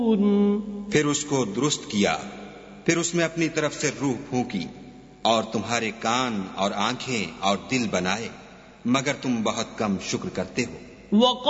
फिर उसको दुरुस्त किया, फिर उसमें अपनी तरफ से रूह फूंकी और तुम्हारे कान और आंखें और दिल बनाए, मगर तुम बहुत कम शुक्र करते हो।